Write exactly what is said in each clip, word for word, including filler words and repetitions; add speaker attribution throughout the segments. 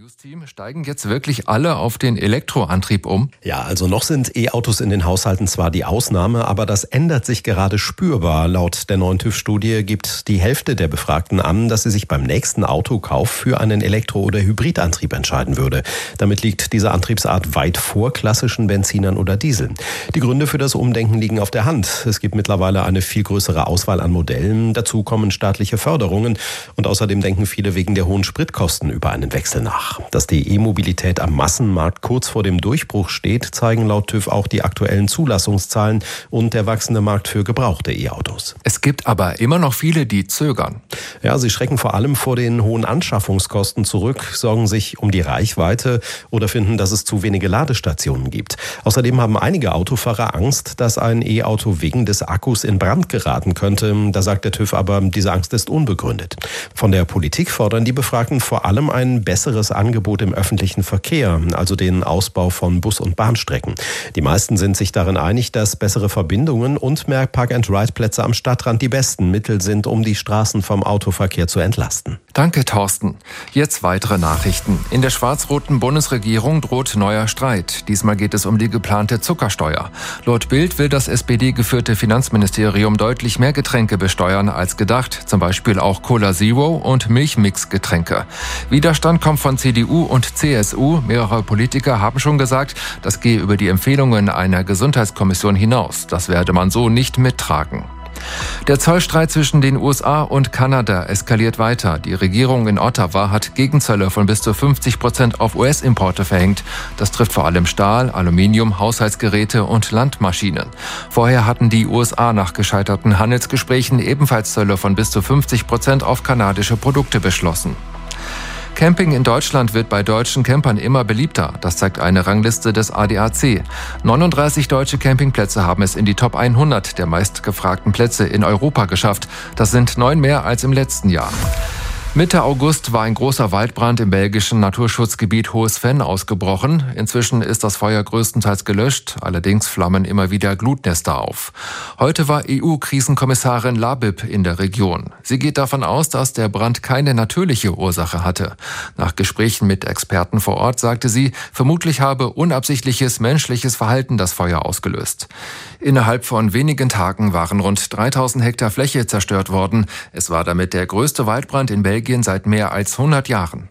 Speaker 1: News-Team, steigen jetzt wirklich alle auf den Elektroantrieb um?
Speaker 2: Ja, also noch sind E-Autos in den Haushalten zwar die Ausnahme, aber das ändert sich gerade spürbar. Laut der neuen TÜV-Studie gibt die Hälfte der Befragten an, dass sie sich beim nächsten Autokauf für einen Elektro- oder Hybridantrieb entscheiden würde. Damit liegt diese Antriebsart weit vor klassischen Benzinern oder Dieseln. Die Gründe für das Umdenken liegen auf der Hand. Es gibt mittlerweile eine viel größere Auswahl an Modellen. Dazu kommen staatliche Förderungen und außerdem denken viele wegen der hohen Spritkosten über einen Wechsel nach. Dass die E-Mobilität am Massenmarkt kurz vor dem Durchbruch steht, zeigen laut TÜV auch die aktuellen Zulassungszahlen und der wachsende Markt für gebrauchte E-Autos.
Speaker 1: Es gibt aber immer noch viele, die zögern.
Speaker 2: Ja, sie schrecken vor allem vor den hohen Anschaffungskosten zurück, sorgen sich um die Reichweite oder finden, dass es zu wenige Ladestationen gibt. Außerdem haben einige Autofahrer Angst, dass ein E-Auto wegen des Akkus in Brand geraten könnte. Da sagt der TÜV aber, diese Angst ist unbegründet. Von der Politik fordern die Befragten vor allem ein besseres Angebot im öffentlichen Verkehr, also den Ausbau von Bus- und Bahnstrecken. Die meisten sind sich darin einig, dass bessere Verbindungen und mehr Park-and-Ride-Plätze am Stadtrand die besten Mittel sind, um die Straßen vom Autoverkehr zu entlasten.
Speaker 1: Danke, Thorsten. Jetzt weitere Nachrichten. In der schwarz-roten Bundesregierung droht neuer Streit. Diesmal geht es um die geplante Zuckersteuer. Laut Bild will das S P D-geführte Finanzministerium deutlich mehr Getränke besteuern als gedacht, zum Beispiel auch Cola Zero und Milchmixgetränke. Widerstand kommt von C D U und C S U. Mehrere Politiker haben schon gesagt, das gehe über die Empfehlungen einer Gesundheitskommission hinaus. Das werde man so nicht mittragen. Der Zollstreit zwischen den U S A und Kanada eskaliert weiter. Die Regierung in Ottawa hat Gegenzölle von bis zu fünfzig Prozent auf U S-Importe verhängt. Das trifft vor allem Stahl, Aluminium, Haushaltsgeräte und Landmaschinen. Vorher hatten die U S A nach gescheiterten Handelsgesprächen ebenfalls Zölle von bis zu fünfzig Prozent auf kanadische Produkte beschlossen. Camping in Deutschland wird bei deutschen Campern immer beliebter. Das zeigt eine Rangliste des A D A C. neununddreißig deutsche Campingplätze haben es in die Top hundert der meistgefragten Plätze in Europa geschafft. Das sind neun mehr als im letzten Jahr. Mitte August war ein großer Waldbrand im belgischen Naturschutzgebiet Hohes Venn ausgebrochen. Inzwischen ist das Feuer größtenteils gelöscht, allerdings flammen immer wieder Glutnester auf. Heute war E U-Krisenkommissarin Labib in der Region. Sie geht davon aus, dass der Brand keine natürliche Ursache hatte. Nach Gesprächen mit Experten vor Ort sagte sie, vermutlich habe unabsichtliches menschliches Verhalten das Feuer ausgelöst. Innerhalb von wenigen Tagen waren rund dreitausend Hektar Fläche zerstört worden. Es war damit der größte Waldbrand in Belgien seit mehr als hundert Jahren.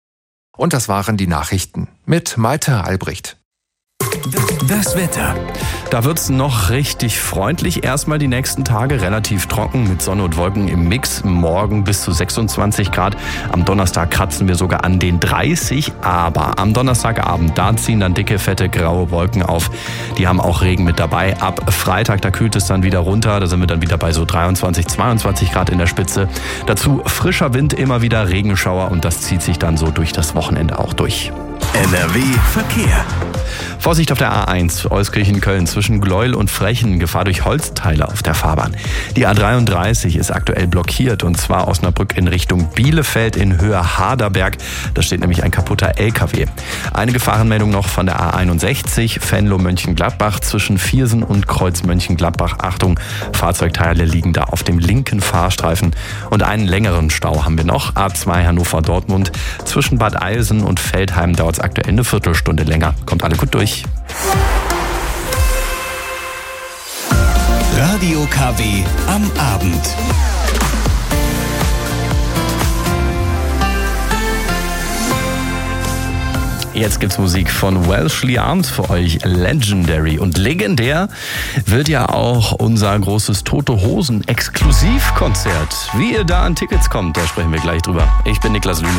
Speaker 1: Und das waren die Nachrichten mit Malte Albrecht.
Speaker 3: Das Wetter. Da wird's noch richtig freundlich. Erstmal die nächsten Tage relativ trocken mit Sonne und Wolken im Mix. Morgen bis zu sechsundzwanzig Grad. Am Donnerstag kratzen wir sogar an den dreißig. Aber am Donnerstagabend, da ziehen dann dicke, fette, graue Wolken auf. Die haben auch Regen mit dabei. Ab Freitag, da kühlt es dann wieder runter. Da sind wir dann wieder bei so dreiundzwanzig, zweiundzwanzig Grad in der Spitze. Dazu frischer Wind, immer wieder Regenschauer. Und das zieht sich dann so durch das Wochenende auch durch.
Speaker 4: N R W Verkehr.
Speaker 3: Vorsicht auf der A eins, Euskirchen-Köln zwischen Gleuel und Frechen, Gefahr durch Holzteile auf der Fahrbahn. Die A dreiunddreißig ist aktuell blockiert und zwar Osnabrück in Richtung Bielefeld in Höhe Haderberg. Da steht nämlich ein kaputter L K W. Eine Gefahrenmeldung noch von der A einundsechzig, Venlo-Mönchengladbach zwischen Viersen und Kreuz Mönchengladbach. Achtung, Fahrzeugteile liegen da auf dem linken Fahrstreifen. Und einen längeren Stau haben wir noch. A zwei Hannover-Dortmund zwischen Bad Eilsen und Feldheim dauert es aktuell eine Viertelstunde länger. Kommt alle gut durch.
Speaker 4: Radio K W am Abend.
Speaker 3: Jetzt gibt's Musik von Welshly Arms für euch. Legendary. Und legendär wird ja auch unser großes Tote Hosen Exklusivkonzert. Wie ihr da an Tickets kommt, da sprechen wir gleich drüber. Ich bin Niklas Lühn.